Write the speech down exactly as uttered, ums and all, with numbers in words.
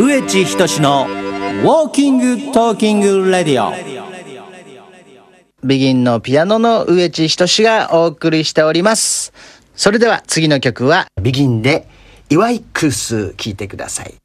植地仁のウォーキングトーキングレディオ。 ビギンのピアノの植地仁がお送りしております。それでは次の曲はビギンでイワイクス聴いてください。